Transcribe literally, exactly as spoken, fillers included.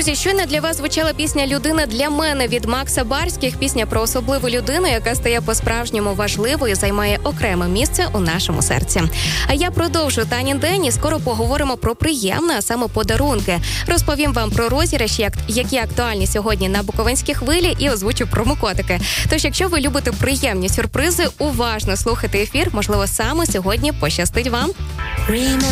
Друзі, щойно для вас звучала пісня «Людина для мене» від Макса Барських. Пісня про особливу людину, яка стає по-справжньому важливою і займає окреме місце у нашому серці. А я продовжу Танін день і скоро поговоримо про приємне, а саме подарунки. Розповім вам про розіграш, як, які актуальні сьогодні на Буковинській хвилі, і озвучу промокодики. Тож, якщо ви любите приємні сюрпризи, уважно слухайте ефір. Можливо, саме сьогодні пощастить вам.